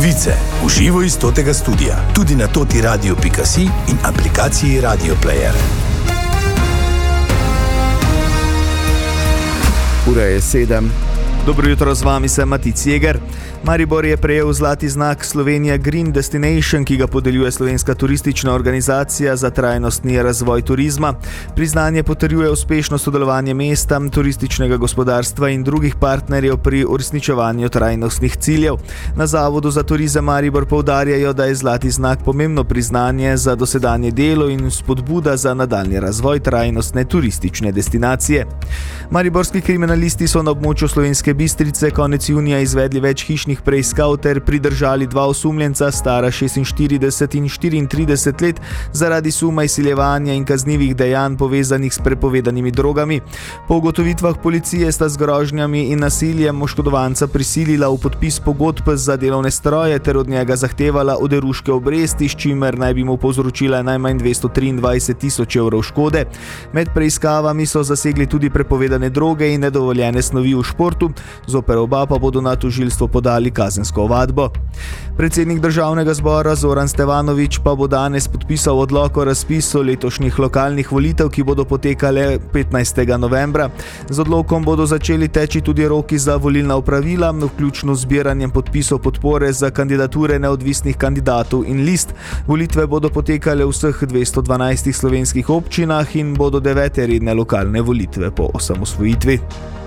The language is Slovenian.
Novice v živo iz Totega studia, tudi na totiradio.si in aplikaciji Radio Player. Ura je 7. Dobro jutro, z vami sem Matic Jeger. Maribor je prejel zlati znak Slovenija Green Destination, ki ga podeljuje Slovenska turistična organizacija za trajnostni razvoj turizma. Priznanje potrjuje uspešno sodelovanje mesta, turističnega gospodarstva in drugih partnerjev pri uresničevanju trajnostnih ciljev. Na Zavodu za turizem Maribor poudarjajo, da je zlati znak pomembno priznanje za dosedanje delo in spodbuda za nadaljnji razvoj trajnostne turistične destinacije. Mariborski kriminalisti so na območju Slovenske Bistrice konec junija izvedli več hišnih preiskav ter pridržali 2 osumljenca, stara 46 in 34 let, zaradi suma izsiljevanja in kaznivih dejanj povezanih s prepovedanimi drogami. Po ugotovitvah policije sta z grožnjami in nasiljem oškodovanca prisilila v podpis pogodb za delovne stroje ter od njega zahtevala oderuške obresti, s čimer naj bi mu povzročila najmanj 223.000 evrov škode. Med preiskavami so zasegli tudi prepovedane droge in nedovoljene snovi v športu, zoper oba pa bodo na tožilstvo podali kazensko ovadbo. Predsednik Državnega zbora Zoran Stevanović pa bo danes podpisal odlok o razpisu letošnjih lokalnih volitev, ki bodo potekale 15. novembra. Z odlokom bodo začeli teči tudi roki za volilna opravila, vključno z zbiranjem podpisov podpore za kandidature neodvisnih kandidatov in list. Volitve bodo potekale v vseh 212 slovenskih občinah in bodo 9. redne lokalne volitve po osamosvojitvi.